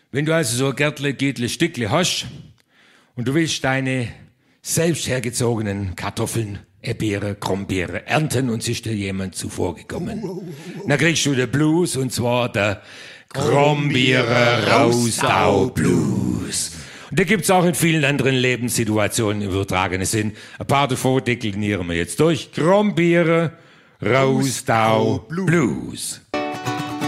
Wenn du also so ein Gärtle Stückle hast und du willst deine selbst hergezogenen Kartoffeln, Beeren, Krummbeeren ernten und sich dir jemand zuvorgekommen, dann kriegst du den Blues, und zwar der Krummbeeren Rausdau Blues. Und der gibt's auch in vielen anderen Lebenssituationen im übertragenen Sinn. Ein paar davon deklinieren wir jetzt durch. Krummbeeren Rausdau Blues.